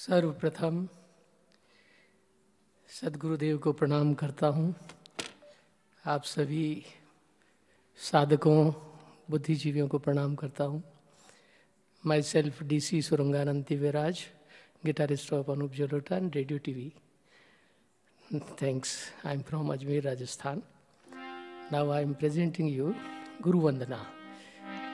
सर्वप्रथम सद्गुरुदेव को प्रणाम करता हूँ। आप सभी साधकों बुद्धिजीवियों को प्रणाम करता हूँ। My self DC सुरंगानंद Divyaraj, guitarist of Anup Jalota and Radio TV. Thanks. I'm from Ajmer, Rajasthan. Now I'm presenting you Guru Vandana.